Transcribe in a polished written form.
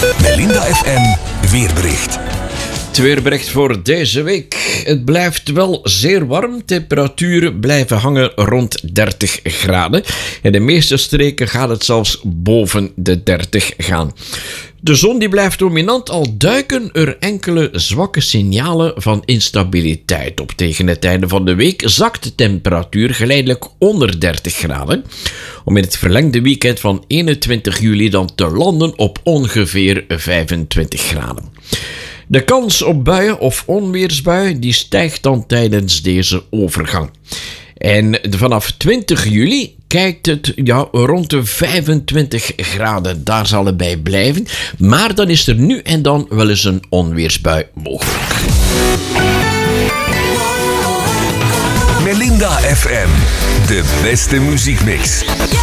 Melinda FM weerbericht. Het weerbericht voor deze week. Het blijft wel zeer warm. Temperaturen blijven hangen rond 30 graden. In de meeste streken gaat het zelfs boven de 30 gaan. De zon die blijft dominant, al duiken er enkele zwakke signalen van instabiliteit op. Tegen het einde van de week zakt de temperatuur geleidelijk onder 30 graden. Om in het verlengde weekend van 21 juli dan te landen op ongeveer 25 graden. De kans op buien of onweersbuien die stijgt dan tijdens deze overgang. En vanaf 20 juli kijkt het rond de 25 graden. Daar zal het bij blijven. Maar dan is er nu en dan wel eens een onweersbui mogelijk. Melinda FM, de beste muziekmix.